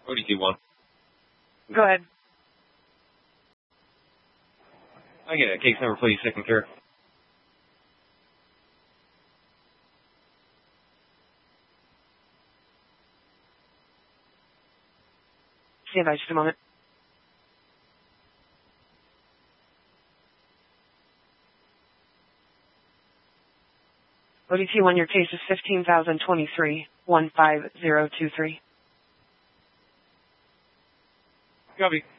ODT1. Go ahead. I get a case number, please, second care. Stand by just a moment. ODT1, your case is 15,023, 15023. Copy.